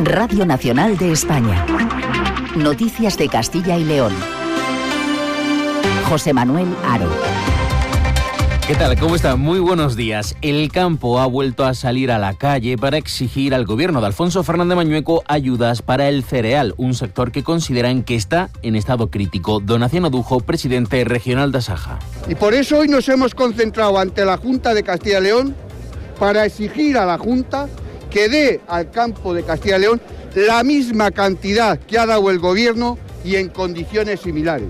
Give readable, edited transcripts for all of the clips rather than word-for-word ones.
Radio Nacional de España. Noticias de Castilla y León. José Manuel Haro. ¿Qué tal? ¿Cómo está? Muy buenos días. El campo ha vuelto a salir a la calle para exigir al gobierno de Alfonso Fernández Mañueco ayudas para el cereal, un sector que consideran que está en estado crítico. Donaciano Dujo, presidente regional de Asaja. Y por eso hoy nos hemos concentrado ante la Junta de Castilla y León para exigir a la Junta que dé al campo de Castilla y León la misma cantidad que ha dado el gobierno y en condiciones similares.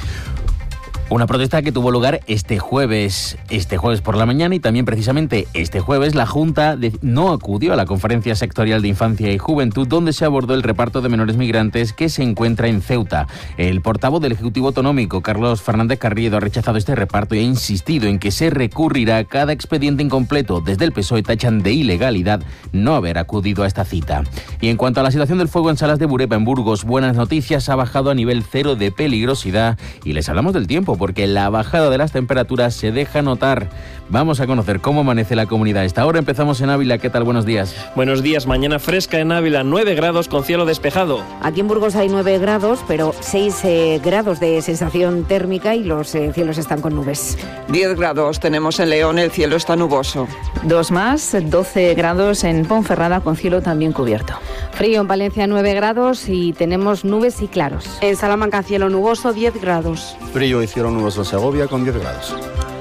Una protesta que tuvo lugar este jueves por la mañana, y también precisamente este jueves la Junta no acudió a la Conferencia Sectorial de Infancia y Juventud, donde se abordó el reparto de menores migrantes que se encuentra en Ceuta. El portavoz del Ejecutivo Autonómico, Carlos Fernández Carriedo, ha rechazado este reparto y ha insistido en que se recurrirá a cada expediente incompleto. Desde el PSOE tachan de ilegalidad no haber acudido a esta cita. Y en cuanto a la situación del fuego en Salas de Burepa, en Burgos, buenas noticias, ha bajado a nivel 0 de peligrosidad, y les hablamos del tiempo, porque la bajada de las temperaturas se deja notar. Vamos a conocer cómo amanece la comunidad a esta hora. Empezamos en Ávila. ¿Qué tal? Buenos días. Buenos días. Mañana fresca en Ávila, 9 grados con cielo despejado. Aquí en Burgos hay 9 grados, pero 6 grados de sensación térmica y los cielos están con nubes. 10 grados tenemos en León, el cielo está nuboso. 2 más, 12 grados en Ponferrada con cielo también cubierto. Frío en Valencia, 9 grados y tenemos nubes y claros. En Salamanca, cielo nuboso, 10 grados. Frío y cielo nuboso en Segovia con 10 grados.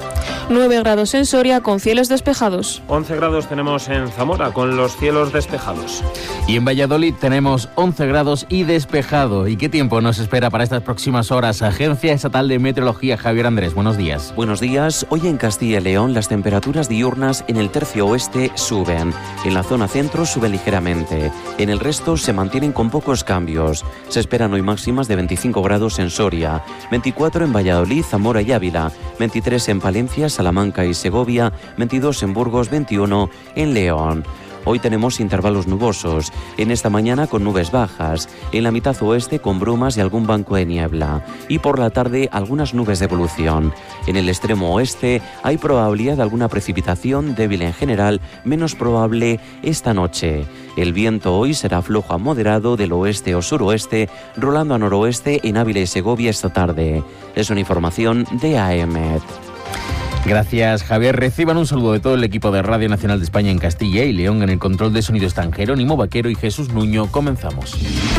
9 grados en Soria con cielos despejados. 11 grados tenemos en Zamora con los cielos despejados. Y en Valladolid tenemos 11 grados y despejado. ¿Y qué tiempo nos espera para estas próximas horas? Agencia Estatal de Meteorología, Javier Andrés, buenos días. Buenos días. Hoy en Castilla y León las temperaturas diurnas en el tercio oeste suben. En la zona centro suben ligeramente. En el resto se mantienen con pocos cambios. Se esperan hoy máximas de 25 grados en Soria, 24 en Valladolid, Zamora y Ávila, 23 en Palencia, Salamanca y Segovia, 22 en Burgos, 21 en León. Hoy tenemos intervalos nubosos, en esta mañana con nubes bajas, en la mitad oeste con brumas y algún banco de niebla, y por la tarde algunas nubes de evolución. En el extremo oeste hay probabilidad de alguna precipitación débil en general, menos probable esta noche. El viento hoy será flojo a moderado del oeste o suroeste, rolando a noroeste en Ávila y Segovia esta tarde. Es una información de AEMET. Gracias, Javier. Reciban un saludo de todo el equipo de Radio Nacional de España en Castilla y León. En el control de sonido están Jerónimo Vaquero y Jesús Nuño. Comenzamos.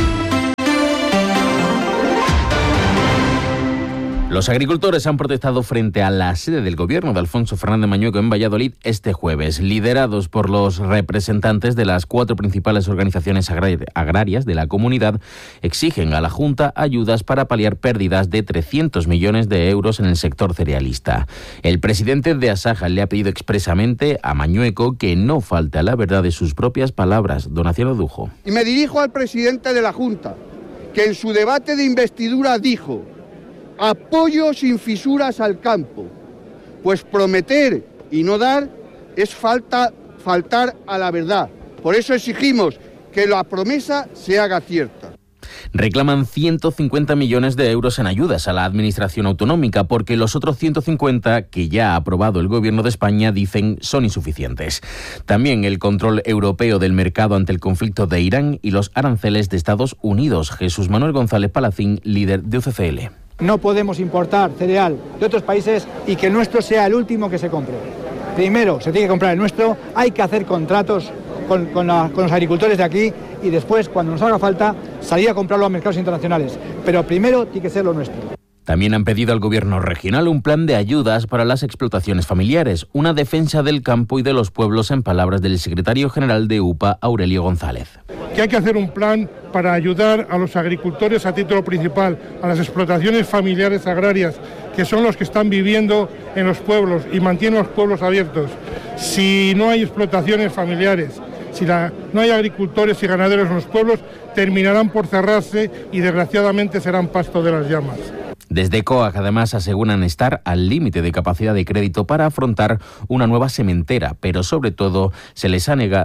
Los agricultores han protestado frente a la sede del gobierno de Alfonso Fernández Mañueco en Valladolid este jueves. Liderados por los representantes de las 4 principales organizaciones agrarias de la comunidad, exigen a la Junta ayudas para paliar pérdidas de 300 millones de euros en el sector cerealista. El presidente de Asaja le ha pedido expresamente a Mañueco que no falte a la verdad de sus propias palabras. Donaciano Dujo. Y me dirijo al presidente de la Junta, que en su debate de investidura dijo: apoyo sin fisuras al campo. Pues prometer y no dar es faltar a la verdad. Por eso exigimos que la promesa se haga cierta. Reclaman 150 millones de euros en ayudas a la administración autonómica, porque los otros 150 que ya ha aprobado el gobierno de España, dicen, son insuficientes. También el control europeo del mercado ante el conflicto de Irán y los aranceles de Estados Unidos. Jesús Manuel González Palacín, líder de UCCL. No podemos importar cereal de otros países y que el nuestro sea el último que se compre. Primero se tiene que comprar el nuestro, hay que hacer contratos con los agricultores de aquí y después, cuando nos haga falta, salir a comprarlo a mercados internacionales. Pero primero tiene que ser lo nuestro. También han pedido al gobierno regional un plan de ayudas para las explotaciones familiares, una defensa del campo y de los pueblos, en palabras del secretario general de UPA, Aurelio González. Que hay que hacer un plan para ayudar a los agricultores a título principal, a las explotaciones familiares agrarias, que son los que están viviendo en los pueblos y mantienen los pueblos abiertos. Si no hay explotaciones familiares, si no hay agricultores y ganaderos en los pueblos, terminarán por cerrarse y desgraciadamente serán pasto de las llamas. Desde COAG, además, aseguran estar al límite de capacidad de crédito para afrontar una nueva sementera, pero sobre todo se les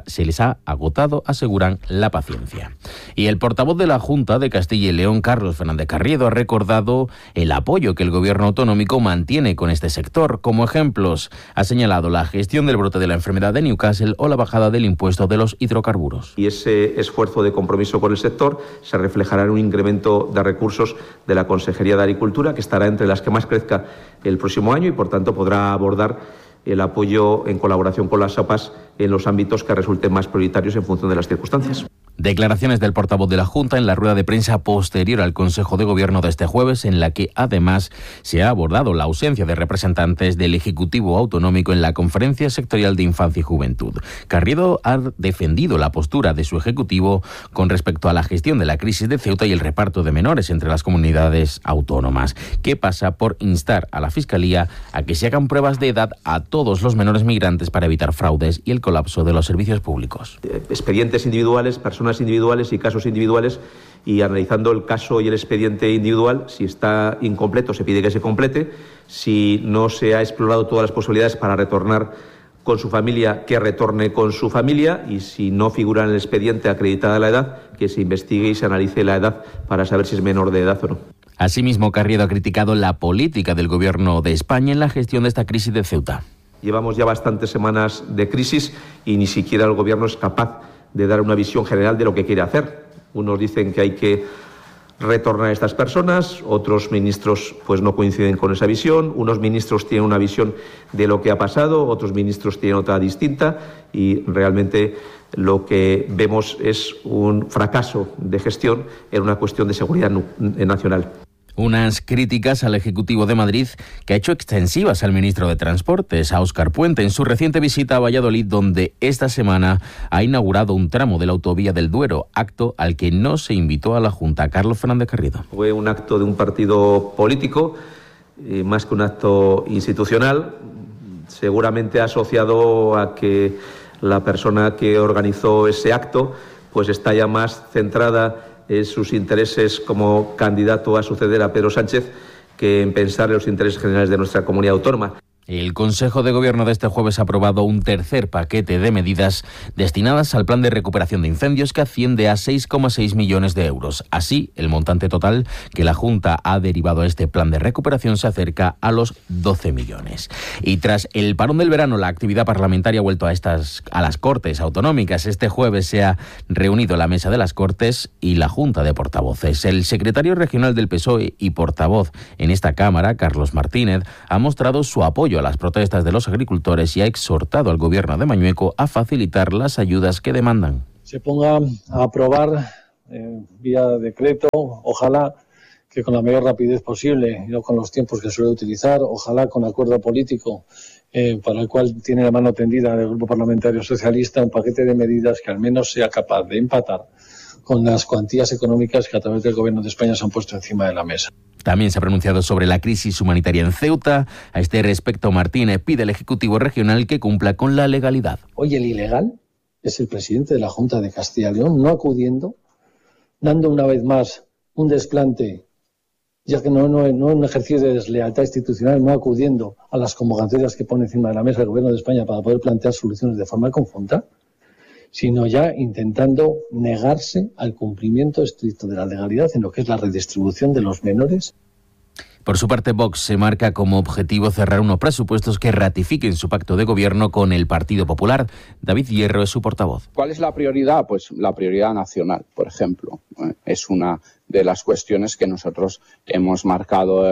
ha agotado, aseguran, la paciencia. Y el portavoz de la Junta de Castilla y León, Carlos Fernández Carriedo, ha recordado el apoyo que el gobierno autonómico mantiene con este sector. Como ejemplos, ha señalado la gestión del brote de la enfermedad de Newcastle o la bajada del impuesto de los hidrocarburos. Y ese esfuerzo de compromiso con el sector se reflejará en un incremento de recursos de la Consejería de Agricultura, que estará entre las que más crezca el próximo año y, por tanto, podrá abordar el apoyo en colaboración con las APAs en los ámbitos que resulten más prioritarios en función de las circunstancias. Declaraciones del portavoz de la Junta en la rueda de prensa posterior al Consejo de Gobierno de este jueves, en la que además se ha abordado la ausencia de representantes del Ejecutivo Autonómico en la Conferencia Sectorial de Infancia y Juventud. Carriedo ha defendido la postura de su Ejecutivo con respecto a la gestión de la crisis de Ceuta y el reparto de menores entre las comunidades autónomas, que pasa por instar a la Fiscalía a que se hagan pruebas de edad a todos los menores migrantes para evitar fraudes y el colapso de los servicios públicos. Expedientes individuales, personas individuales y casos individuales, y analizando el caso y el expediente individual, si está incompleto se pide que se complete, si no se ha explorado todas las posibilidades para retornar con su familia, que retorne con su familia, y si no figura en el expediente acreditada la edad, que se investigue y se analice la edad para saber si es menor de edad o no. Asimismo, Carriedo ha criticado la política del Gobierno de España en la gestión de esta crisis de Ceuta. Llevamos ya bastantes semanas de crisis y ni siquiera el Gobierno es capaz de dar una visión general de lo que quiere hacer. Unos dicen que hay que retornar a estas personas, otros ministros pues no coinciden con esa visión, unos ministros tienen una visión de lo que ha pasado, otros ministros tienen otra distinta, y realmente lo que vemos es un fracaso de gestión en una cuestión de seguridad nacional. Unas críticas al Ejecutivo de Madrid que ha hecho extensivas al ministro de Transportes, a Óscar Puente, en su reciente visita a Valladolid, donde esta semana ha inaugurado un tramo de la autovía del Duero, acto al que no se invitó a la Junta. Carlos Fernández Carriedo. Fue un acto de un partido político, más que un acto institucional, seguramente asociado a que la persona que organizó ese acto pues está ya más centrada en sus intereses como candidato a suceder a Pedro Sánchez que en pensar en los intereses generales de nuestra comunidad autónoma. El Consejo de Gobierno de este jueves ha aprobado un tercer paquete de medidas destinadas al plan de recuperación de incendios, que asciende a 6,6 millones de euros. Así, el montante total que la Junta ha derivado a este plan de recuperación se acerca a los 12 millones. Y tras el parón del verano, la actividad parlamentaria ha vuelto a las Cortes Autonómicas. Este jueves se ha reunido la Mesa de las Cortes y la Junta de Portavoces. El secretario regional del PSOE y portavoz en esta Cámara, Carlos Martínez, ha mostrado su apoyo a las protestas de los agricultores y ha exhortado al Gobierno de Mañueco a facilitar las ayudas que demandan. Se ponga a aprobar vía decreto, ojalá que con la mayor rapidez posible y no con los tiempos que suele utilizar, ojalá con acuerdo político para el cual tiene la mano tendida el Grupo Parlamentario Socialista, un paquete de medidas que al menos sea capaz de empatar con las cuantías económicas que a través del Gobierno de España se han puesto encima de la mesa. También se ha pronunciado sobre la crisis humanitaria en Ceuta. A este respecto, Martínez pide al Ejecutivo Regional que cumpla con la legalidad. Hoy el ilegal es el presidente de la Junta de Castilla y León, no acudiendo, dando una vez más un desplante, ya que no un ejercicio de deslealtad institucional, no acudiendo a las convocatorias que pone encima de la mesa el Gobierno de España para poder plantear soluciones de forma conjunta, sino ya intentando negarse al cumplimiento estricto de la legalidad en lo que es la redistribución de los menores. Por su parte, Vox se marca como objetivo cerrar unos presupuestos que ratifiquen su pacto de gobierno con el Partido Popular. David Hierro es su portavoz. ¿Cuál es la prioridad? Pues la prioridad nacional, por ejemplo. Es una de las cuestiones que nosotros hemos marcado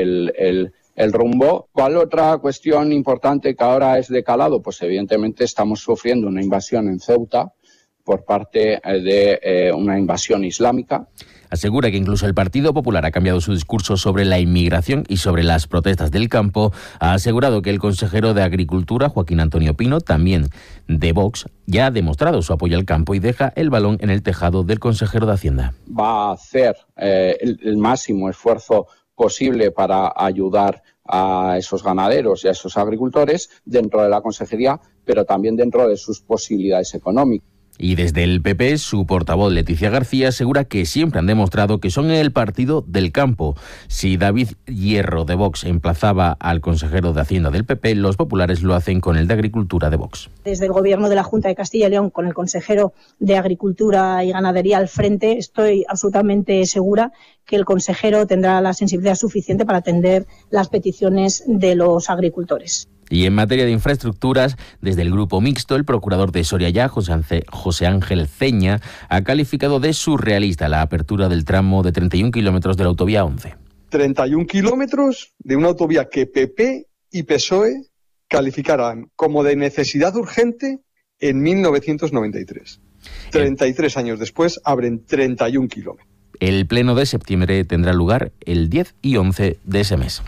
el rumbo. ¿Cuál otra cuestión importante que ahora es de calado? Pues evidentemente estamos sufriendo una invasión en Ceuta por parte de una invasión islámica. Asegura que incluso el Partido Popular ha cambiado su discurso sobre la inmigración y sobre las protestas del campo. Ha asegurado que el consejero de Agricultura, Joaquín Antonio Pino, también de Vox, ya ha demostrado su apoyo al campo y deja el balón en el tejado del consejero de Hacienda. Va a hacer el máximo esfuerzo posible para ayudar a esos ganaderos y a esos agricultores dentro de la consejería, pero también dentro de sus posibilidades económicas. Y desde el PP, su portavoz Leticia García asegura que siempre han demostrado que son el partido del campo. Si David Hierro de Vox emplazaba al consejero de Hacienda del PP, los populares lo hacen con el de Agricultura de Vox. Desde el Gobierno de la Junta de Castilla y León, con el consejero de Agricultura y Ganadería al frente, estoy absolutamente segura que el consejero tendrá la sensibilidad suficiente para atender las peticiones de los agricultores. Y en materia de infraestructuras, desde el Grupo Mixto, el procurador de Soria Ya, José Ángel Ceña, ha calificado de surrealista la apertura del tramo de 31 kilómetros de la autovía 11. 31 kilómetros de una autovía que PP y PSOE calificaran como de necesidad urgente en 1993. 33 años después abren 31 kilómetros. El pleno de septiembre tendrá lugar el 10 y 11 de ese mes.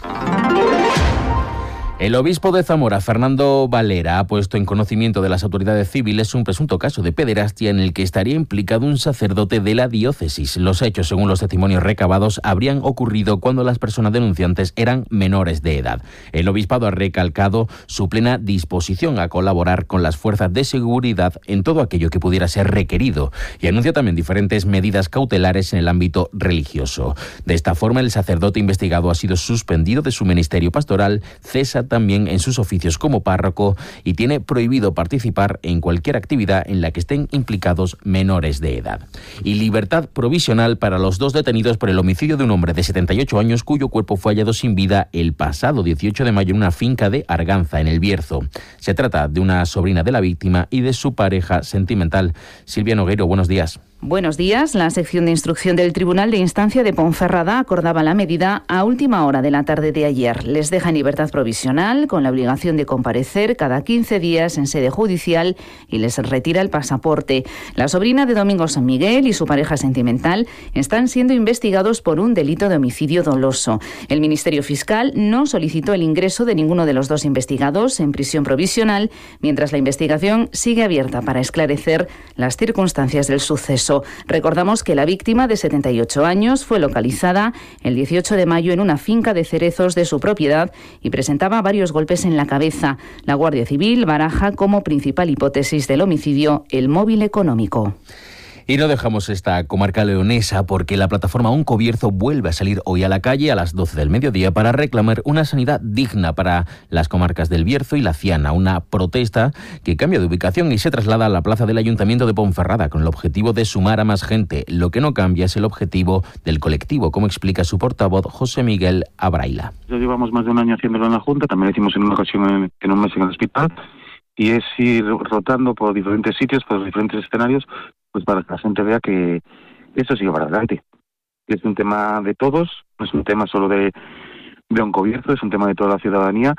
El obispo de Zamora, Fernando Valera, ha puesto en conocimiento de las autoridades civiles un presunto caso de pederastia en el que estaría implicado un sacerdote de la diócesis. Los hechos, según los testimonios recabados, habrían ocurrido cuando las personas denunciantes eran menores de edad. El obispado ha recalcado su plena disposición a colaborar con las fuerzas de seguridad en todo aquello que pudiera ser requerido y anuncia también diferentes medidas cautelares en el ámbito religioso. De esta forma, el sacerdote investigado ha sido suspendido de su ministerio pastoral, cesa también en sus oficios como párroco y tiene prohibido participar en cualquier actividad en la que estén implicados menores de edad. Y libertad provisional para los 2 detenidos por el homicidio de un hombre de 78 años cuyo cuerpo fue hallado sin vida el pasado 18 de mayo en una finca de Arganza, en El Bierzo. Se trata de una sobrina de la víctima y de su pareja sentimental. Silvia Nogueiro, buenos días. Buenos días. La sección de instrucción del Tribunal de Instancia de Ponferrada acordaba la medida a última hora de la tarde de ayer. Les deja en libertad provisional con la obligación de comparecer cada 15 días en sede judicial y les retira el pasaporte. La sobrina de Domingo San Miguel y su pareja sentimental están siendo investigados por un delito de homicidio doloso. El Ministerio Fiscal no solicitó el ingreso de ninguno de los 2 investigados en prisión provisional, mientras la investigación sigue abierta para esclarecer las circunstancias del suceso. Recordamos que la víctima, de 78 años, fue localizada el 18 de mayo en una finca de cerezos de su propiedad y presentaba varios golpes en la cabeza. La Guardia Civil baraja como principal hipótesis del homicidio el móvil económico. Y no dejamos esta comarca leonesa porque la plataforma Oncobierzo vuelve a salir hoy a la calle a las 12 del mediodía para reclamar una sanidad digna para las comarcas del Bierzo y la Ciana. Una protesta que cambia de ubicación y se traslada a la plaza del Ayuntamiento de Ponferrada con el objetivo de sumar a más gente. Lo que no cambia es el objetivo del colectivo, como explica su portavoz José Miguel Abraila. Ya llevamos más de un año haciéndolo en la Junta, también lo hicimos en una ocasión en un mes en el hospital, y es ir rotando por diferentes sitios, por diferentes escenarios, pues para que la gente vea que esto sigue para adelante. Es un tema de todos, no es un tema solo de Oncobierzo, es un tema de toda la ciudadanía.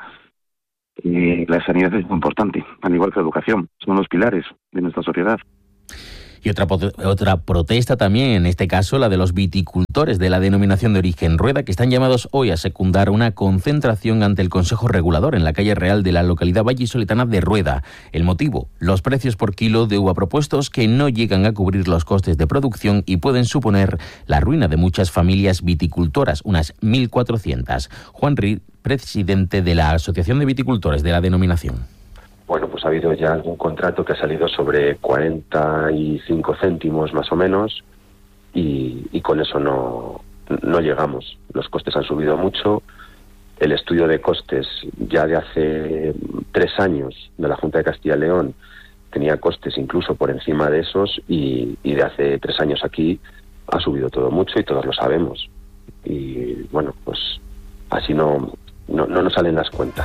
La sanidad es muy importante, al igual que la educación, son los pilares de nuestra sociedad. Y otra protesta también, en este caso la de los viticultores de la denominación de origen Rueda, que están llamados hoy a secundar una concentración ante el Consejo Regulador en la calle Real de la localidad vallisoletana de Rueda. El motivo, los precios por kilo de uva propuestos que no llegan a cubrir los costes de producción y pueden suponer la ruina de muchas familias viticultoras, unas 1.400. Juan Ri, presidente de la Asociación de Viticultores de la denominación. Bueno, pues ha habido ya algún contrato que ha salido sobre 45 céntimos más o menos y con eso no llegamos. Los costes han subido mucho. El estudio de costes ya de hace 3 años de la Junta de Castilla y León tenía costes incluso por encima de esos y de hace 3 años aquí ha subido todo mucho y todos lo sabemos. Y bueno, pues así no nos salen las cuentas.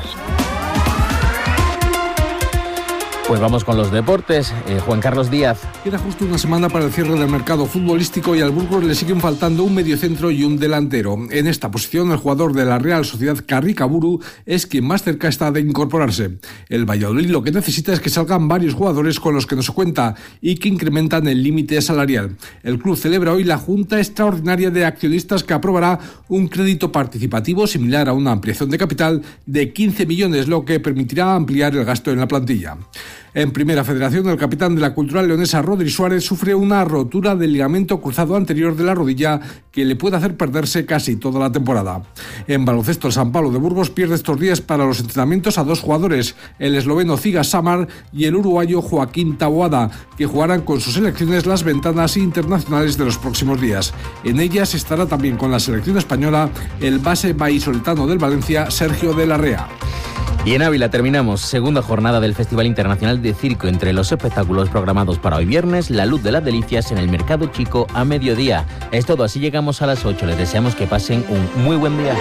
Pues vamos con los deportes. Juan Carlos Díaz. Queda justo una semana para el cierre del mercado futbolístico y al Burgos le siguen faltando un mediocentro y un delantero. En esta posición, el jugador de la Real Sociedad, Carricaburu, es quien más cerca está de incorporarse. El Valladolid lo que necesita es que salgan varios jugadores con los que no se cuenta y que incrementan el límite salarial. El club celebra hoy la Junta Extraordinaria de Accionistas que aprobará un crédito participativo similar a una ampliación de capital de 15 millones, lo que permitirá ampliar el gasto en la plantilla. En Primera Federación, el capitán de la Cultural leonesa, Rodri Suárez, sufre una rotura del ligamento cruzado anterior de la rodilla que le puede hacer perderse casi toda la temporada. En baloncesto, el San Pablo de Burgos pierde estos días para los entrenamientos a 2 jugadores, el esloveno Ziga Samar y el uruguayo Joaquín Taboada, que jugarán con sus selecciones las ventanas internacionales de los próximos días. En ellas estará también con la selección española el base vallisoletano del Valencia, Sergio de la Rea. Y en Ávila terminamos segunda jornada del Festival Internacional de Circo. Entre los espectáculos programados para hoy viernes, La Luz de las Delicias en el Mercado Chico a mediodía. Es todo, así llegamos a las 8. Les deseamos que pasen un muy buen día.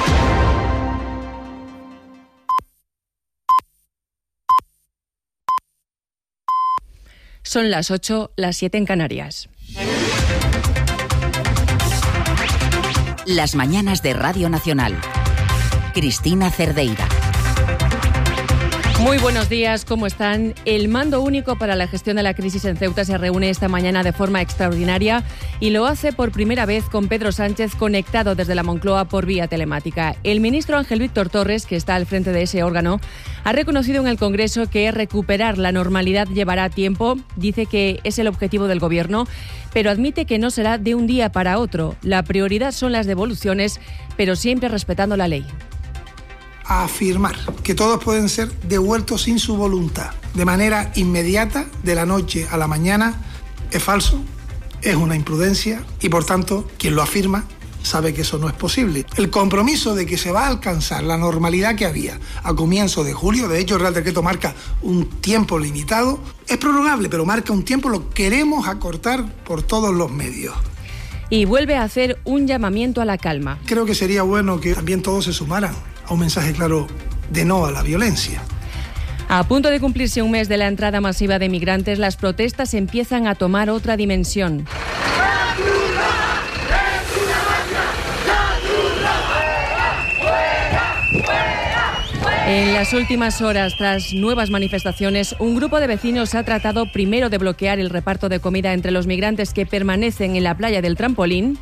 Son las 8, las 7 en Canarias. Las mañanas de Radio Nacional. Cristina Cerdeira. Muy buenos días, ¿cómo están? El Mando Único para la Gestión de la Crisis en Ceuta se reúne esta mañana de forma extraordinaria y lo hace por primera vez con Pedro Sánchez conectado desde la Moncloa por vía telemática. El ministro Ángel Víctor Torres, que está al frente de ese órgano, ha reconocido en el Congreso que recuperar la normalidad llevará tiempo. Dice que es el objetivo del Gobierno, pero admite que no será de un día para otro. La prioridad son las devoluciones, pero siempre respetando la ley. A afirmar que todos pueden ser devueltos sin su voluntad, de manera inmediata, de la noche a la mañana, es falso, es una imprudencia y, por tanto, quien lo afirma sabe que eso no es posible. El compromiso de que se va a alcanzar la normalidad que había a comienzo de julio, de hecho el Real Decreto marca un tiempo limitado, es prorrogable, pero marca un tiempo, lo queremos acortar por todos los medios. Y vuelve a hacer un llamamiento a la calma. Creo que sería bueno que también todos se sumaran a un mensaje claro de no a la violencia. A punto de cumplirse un mes de la entrada masiva de migrantes, las protestas empiezan a tomar otra dimensión. En las últimas horas, tras nuevas manifestaciones, un grupo de vecinos ha tratado primero de bloquear el reparto de comida entre los migrantes que permanecen en la playa del Trampolín,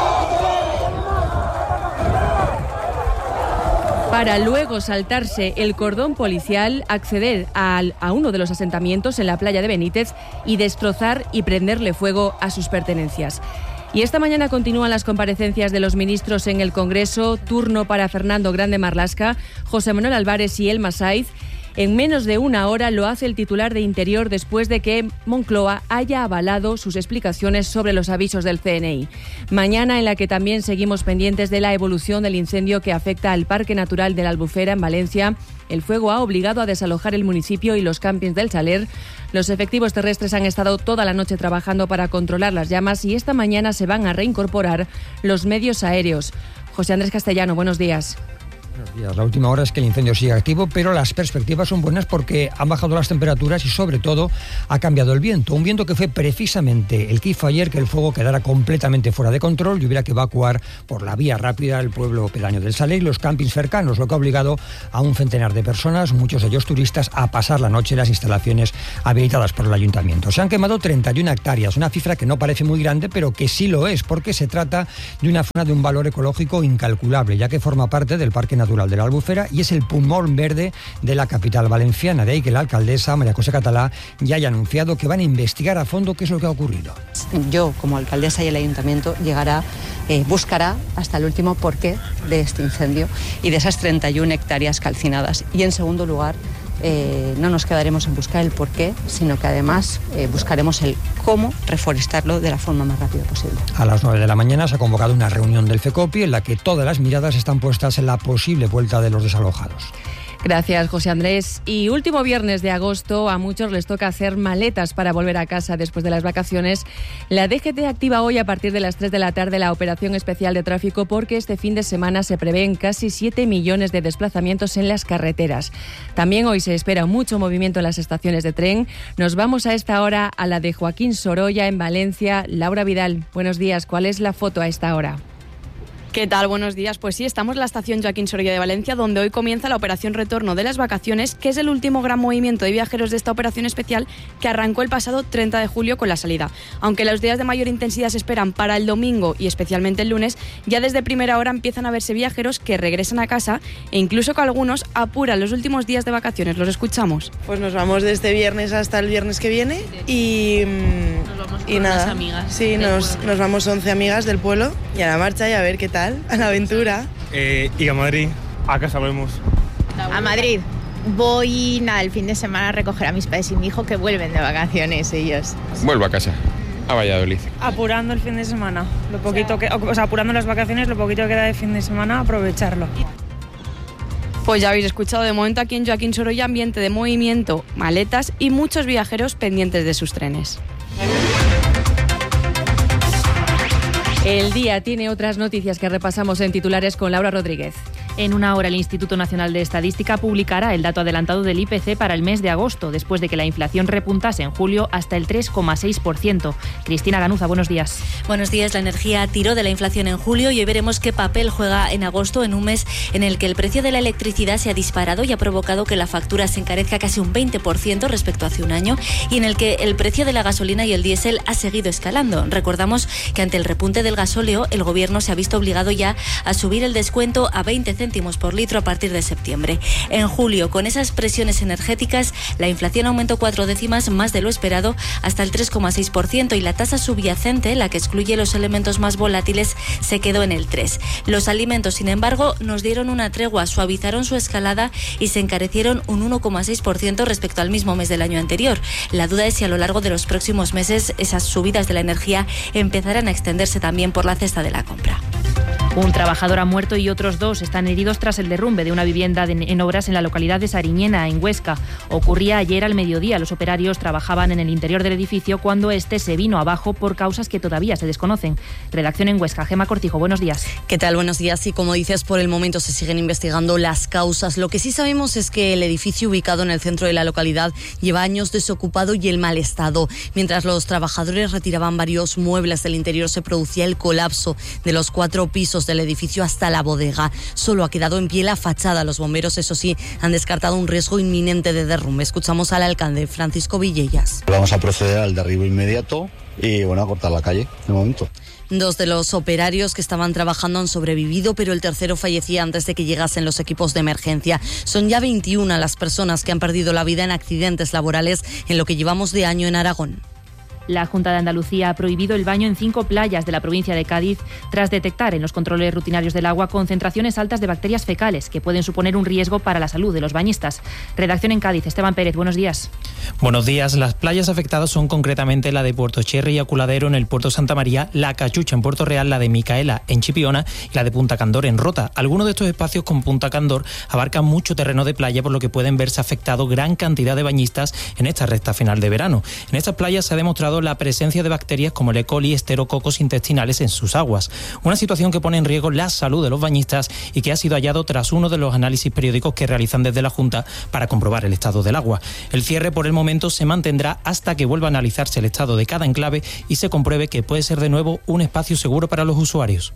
para luego saltarse el cordón policial, acceder a uno de los asentamientos en la playa de Benítez y destrozar y prenderle fuego a sus pertenencias. Y esta mañana continúan las comparecencias de los ministros en el Congreso, turno para Fernando Grande Marlaska, José Manuel Álvarez y Elma Saiz. En menos de una hora lo hace el titular de Interior después de que Moncloa haya avalado sus explicaciones sobre los avisos del CNI. Mañana en la que también seguimos pendientes de la evolución del incendio que afecta al Parque Natural de la Albufera en Valencia. El fuego ha obligado a desalojar el municipio y los campings del Saler. Los efectivos terrestres han estado toda la noche trabajando para controlar las llamas y esta mañana se van a reincorporar los medios aéreos. José Andrés Castellano, buenos días. Buenos días. La última hora es que el incendio sigue activo, pero las perspectivas son buenas porque han bajado las temperaturas y sobre todo ha cambiado el viento. Un viento que fue precisamente el que hizo ayer que el fuego quedara completamente fuera de control y hubiera que evacuar por la vía rápida el pueblo pedáneo del Saler y los campings cercanos, lo que ha obligado a un centenar de personas, muchos de ellos turistas, a pasar la noche en las instalaciones habilitadas por el ayuntamiento. Se han quemado 31 hectáreas, una cifra que no parece muy grande, pero que sí lo es, porque se trata de una zona de un valor ecológico incalculable, ya que forma parte del Parque Natural de la Albufera y es el pulmón verde de la capital valenciana. De ahí que la alcaldesa, María José Catalá, ya haya anunciado que van a investigar a fondo qué es lo que ha ocurrido. Yo, como alcaldesa, y el ayuntamiento buscará hasta el último porqué de este incendio y de esas 31 hectáreas calcinadas. Y en segundo lugar, no nos quedaremos en buscar el porqué, sino que además buscaremos el cómo reforestarlo de la forma más rápida posible. A las 9 de la mañana se ha convocado una reunión del FECOPI en la que todas las miradas están puestas en la posible vuelta de los desalojados. Gracias, José Andrés. Y último viernes de agosto, a muchos les toca hacer maletas para volver a casa después de las vacaciones. La DGT activa hoy a partir de las 3 de la tarde la operación especial de tráfico porque este fin de semana se prevén casi 7 millones de desplazamientos en las carreteras. También hoy se espera mucho movimiento en las estaciones de tren. Nos vamos a esta hora a la de Joaquín Sorolla en Valencia. Laura Vidal, buenos días. ¿Cuál es la foto a esta hora? ¿Qué tal? Buenos días. Pues sí, estamos en la estación Joaquín Sorolla de Valencia, donde hoy comienza la operación Retorno de las Vacaciones, que es el último gran movimiento de viajeros de esta operación especial que arrancó el pasado 30 de julio con la salida. Aunque los días de mayor intensidad se esperan para el domingo y especialmente el lunes, ya desde primera hora empiezan a verse viajeros que regresan a casa e incluso que algunos apuran los últimos días de vacaciones. ¿Los escuchamos? Pues nos vamos de este viernes hasta el viernes que viene y nada. Unas amigas. Sí, nos vamos 11 amigas del pueblo y a la marcha y a ver qué tal, a la aventura. Y a Madrid, a casa vemos. A Madrid. Voy el fin de semana a recoger a mis padres y mi hijo que vuelven de vacaciones ellos. Vuelvo a casa, a Valladolid. Apurando el fin de semana, lo poquito apurando las vacaciones, lo poquito que queda de fin de semana, aprovecharlo. Pues ya habéis escuchado, de momento aquí en Joaquín Sorolla, ambiente de movimiento, maletas y muchos viajeros pendientes de sus trenes. El día tiene otras noticias que repasamos en titulares con Laura Rodríguez. En una hora, el Instituto Nacional de Estadística publicará el dato adelantado del IPC para el mes de agosto, después de que la inflación repuntase en julio hasta el 3,6%. Cristina Ganuza, buenos días. Buenos días. La energía tiró de la inflación en julio y hoy veremos qué papel juega en agosto, en un mes en el que el precio de la electricidad se ha disparado y ha provocado que la factura se encarezca casi un 20% respecto a hace un año, y en el que el precio de la gasolina y el diésel ha seguido escalando. Recordamos que ante el repunte del gasóleo, el Gobierno se ha visto obligado ya a subir el descuento a 20 céntimos por litro a partir de septiembre. En julio, con esas presiones energéticas, la inflación aumentó 4 décimas más de lo esperado hasta el 3,6%, y la tasa subyacente, la que excluye los elementos más volátiles, se quedó en el 3%. Los alimentos, sin embargo, nos dieron una tregua, suavizaron su escalada y se encarecieron un 1,6% respecto al mismo mes del año anterior. La duda es si a lo largo de los próximos meses esas subidas de la energía empezarán a extenderse también por la cesta de la compra. Un trabajador ha muerto y otros 2 están heridos tras el derrumbe de una vivienda en obras en la localidad de Sariñena, en Huesca. Ocurría ayer al mediodía. Los operarios trabajaban en el interior del edificio cuando este se vino abajo por causas que todavía se desconocen. Redacción en Huesca. Gema Cortijo, buenos días. ¿Qué tal? Buenos días. Y como dices, por el momento se siguen investigando las causas. Lo que sí sabemos es que el edificio ubicado en el centro de la localidad lleva años desocupado y en mal estado. Mientras los trabajadores retiraban varios muebles del interior, se producía el colapso de los 4 pisos del edificio hasta la bodega. Solo ha quedado en pie la fachada. Los bomberos, eso sí, han descartado un riesgo inminente de derrumbe. Escuchamos al alcalde Francisco Villellas. Vamos a proceder al derribo inmediato y a cortar la calle de momento. 2 de los operarios que estaban trabajando han sobrevivido, pero el tercero fallecía antes de que llegasen los equipos de emergencia. Son ya 21 las personas que han perdido la vida en accidentes laborales en lo que llevamos de año en Aragón. La Junta de Andalucía ha prohibido el baño en 5 playas de la provincia de Cádiz tras detectar en los controles rutinarios del agua concentraciones altas de bacterias fecales que pueden suponer un riesgo para la salud de los bañistas. Redacción en Cádiz, Esteban Pérez, buenos días. Buenos días. Las playas afectadas son concretamente la de Puerto Cherry y Aculadero en el Puerto Santa María, La Cachucha en Puerto Real, la de Micaela en Chipiona y la de Punta Candor en Rota. Algunos de estos espacios, como Punta Candor, abarcan mucho terreno de playa, por lo que pueden verse afectados gran cantidad de bañistas en esta recta final de verano. En estas playas se ha demostrado la presencia de bacterias como el E. coli y esterococos intestinales en sus aguas. Una situación que pone en riesgo la salud de los bañistas y que ha sido hallado tras uno de los análisis periódicos que realizan desde la Junta para comprobar el estado del agua. El cierre por el momento se mantendrá hasta que vuelva a analizarse el estado de cada enclave y se compruebe que puede ser de nuevo un espacio seguro para los usuarios.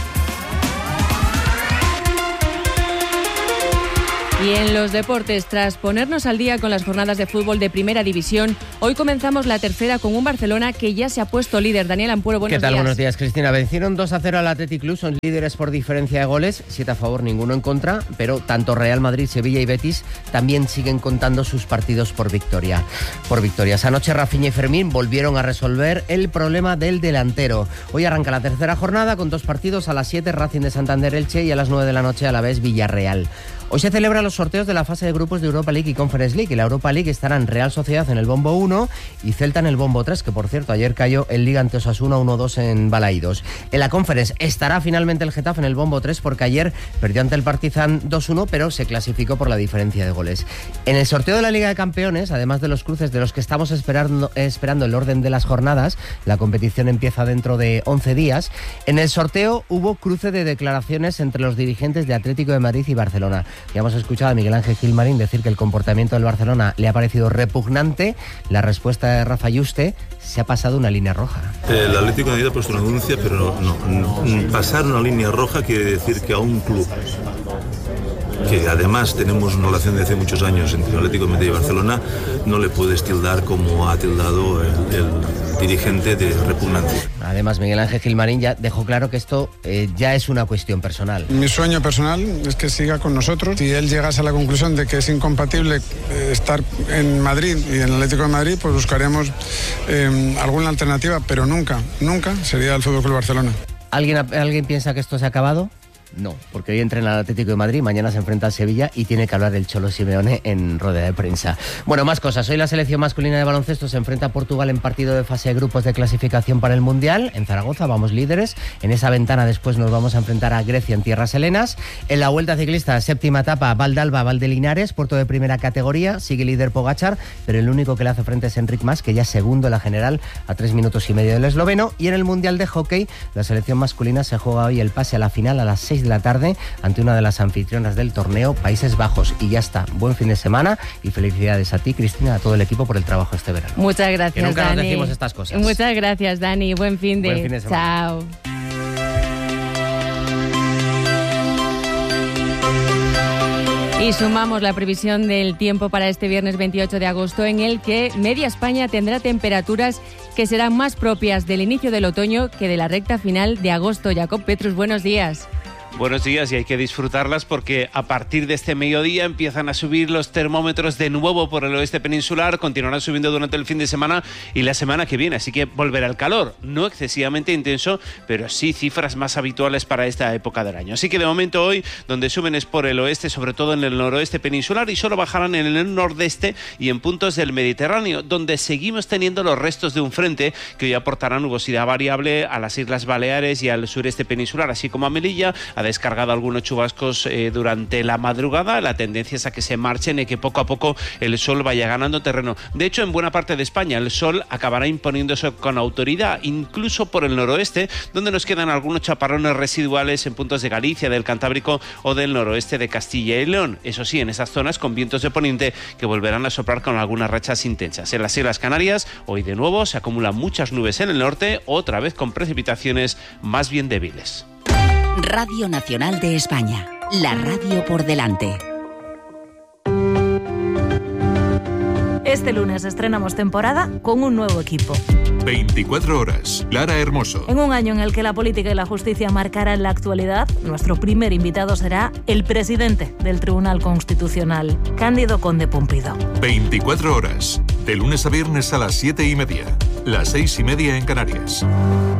Y en los deportes, tras ponernos al día con las jornadas de fútbol de Primera División, hoy comenzamos la tercera con un Barcelona que ya se ha puesto líder. Daniel Ampuero, buenos días. ¿Qué tal? Buenos días, Cristina. Vencieron 2-0 al Athletic Club, son líderes por diferencia de goles, 7 a favor, ninguno en contra, pero tanto Real Madrid, Sevilla y Betis también siguen contando sus partidos por victorias. Anoche Rafinha y Fermín volvieron a resolver el problema del delantero. Hoy arranca la tercera jornada con 2 partidos: a las 7 Racing de Santander Elche y a las 9 de la noche Alavés Villarreal. Hoy se celebran los sorteos de la fase de grupos de Europa League y Conference League. En la Europa League estarán Real Sociedad en el bombo 1 y Celta en el bombo 3, que por cierto ayer cayó el Liga ante Osasuna 1-2 en Balaídos. En la Conference estará finalmente el Getafe en el bombo 3 porque ayer perdió ante el Partizan 2-1, pero se clasificó por la diferencia de goles. En el sorteo de la Liga de Campeones, además de los cruces de los que estamos esperando el orden de las jornadas, la competición empieza dentro de 11 días, en el sorteo hubo cruce de declaraciones entre los dirigentes de Atlético de Madrid y Barcelona. Ya hemos escuchado a Miguel Ángel Gilmarín decir que el comportamiento del Barcelona le ha parecido repugnante. La respuesta de Rafa Yuste: se ha pasado una línea roja. El Atlético de Madrid ha puesto una denuncia, pero no. Pasar una línea roja quiere decir que a un club, que además tenemos una relación de hace muchos años entre el Atlético de Madrid y Barcelona, no le puedes tildar como ha tildado el dirigente de repugnancia. Además, Miguel Ángel Gilmarín ya dejó claro que esto ya es una cuestión personal. Mi sueño personal es que siga con nosotros. Si él llegase a la conclusión de que es incompatible estar en Madrid y en el Atlético de Madrid, pues buscaremos alguna alternativa, pero nunca sería el FC Barcelona. ¿Alguien piensa que esto se ha acabado? No, porque hoy entrena al Atlético de Madrid, mañana se enfrenta al Sevilla y tiene que hablar el Cholo Simeone en rueda de prensa. Bueno, más cosas. Hoy la selección masculina de baloncesto se enfrenta a Portugal en partido de fase de grupos de clasificación para el Mundial. En Zaragoza vamos líderes. En esa ventana después nos vamos a enfrentar a Grecia en tierras helenas. En la Vuelta Ciclista, séptima etapa, Valdalba, Valdelinares, puerto de primera categoría. Sigue líder Pogačar, pero el único que le hace frente es Enric Mas, que ya es segundo en la general a 3 minutos y medio del esloveno. Y en el Mundial de Hockey, la selección masculina se juega hoy el pase a la final a las 6 de la tarde ante una de las anfitrionas del torneo, Países Bajos. Y ya está. Buen fin de semana y felicidades a ti, Cristina, a todo el equipo por el trabajo este verano. Muchas gracias, que nunca Dani. nos decimos estas cosas. Muchas gracias, Dani. Buen fin de semana. Chao. Y sumamos la previsión del tiempo para este viernes 28 de agosto, en el que media España tendrá temperaturas que serán más propias del inicio del otoño que de la recta final de agosto. Jacob Petrus, buenos días. Buenos días, y hay que disfrutarlas porque a partir de este mediodía empiezan a subir los termómetros de nuevo por el oeste peninsular, continuarán subiendo durante el fin de semana y la semana que viene, así que volverá el calor, no excesivamente intenso, pero sí cifras más habituales para esta época del año. Así que de momento hoy, donde suben es por el oeste, sobre todo en el noroeste peninsular, y solo bajarán en el nordeste y en puntos del Mediterráneo, donde seguimos teniendo los restos de un frente que hoy aportará nubosidad variable a las Islas Baleares y al sureste peninsular, así como a Melilla. Ha descargado algunos chubascos durante la madrugada. La tendencia es a que se marchen y que poco a poco el sol vaya ganando terreno. De hecho, en buena parte de España el sol acabará imponiéndose con autoridad, incluso por el noroeste, donde nos quedan algunos chaparrones residuales en puntos de Galicia, del Cantábrico o del noroeste de Castilla y León. Eso sí, en esas zonas con vientos de poniente que volverán a soplar con algunas rachas intensas. En las Islas Canarias, hoy de nuevo se acumulan muchas nubes en el norte, otra vez con precipitaciones más bien débiles. Radio Nacional de España, la radio por delante. Este lunes estrenamos temporada con un nuevo equipo. 24 horas, Lara Hermoso. En un año en el que la política y la justicia marcarán la actualidad, nuestro primer invitado será el presidente del Tribunal Constitucional, Cándido Conde Pumpido. 24 horas, de lunes a viernes a las 7:30, las 6:30 en Canarias.